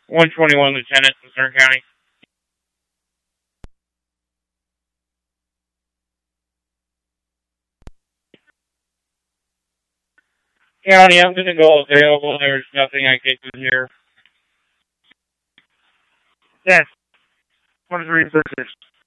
121 Lieutenant, Missouri County. County, I'm going to go available. There's nothing I can do here. Yes. What is the research?